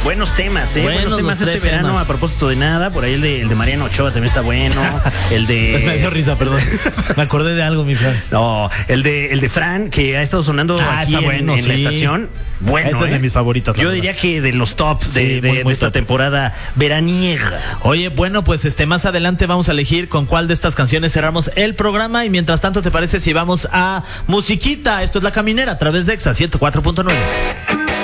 Buenos temas, buenos temas este verano. A propósito de nada, por ahí el de Mariano Ochoa también está bueno. El de... Pues me dio risa, perdón. Me acordé de algo, mi Fran. No, el de Fran, que ha estado sonando aquí en la estación. Bueno, ese es de mis favoritos. Yo diría que de los top de esta temporada veraniega. Oye, bueno, pues más adelante vamos a elegir con cuál de estas canciones cerramos el programa. Y mientras tanto, ¿te parece si vamos a musiquita? Esto es La Caminera a través de Exa 104.9.